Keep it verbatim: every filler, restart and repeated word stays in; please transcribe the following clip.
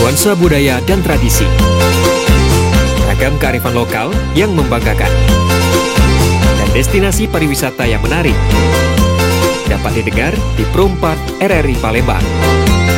nuansa budaya dan tradisi, ragam kearifan lokal yang membanggakan, dan destinasi pariwisata yang menarik dapat didengar di Perumpark R R I Palembang.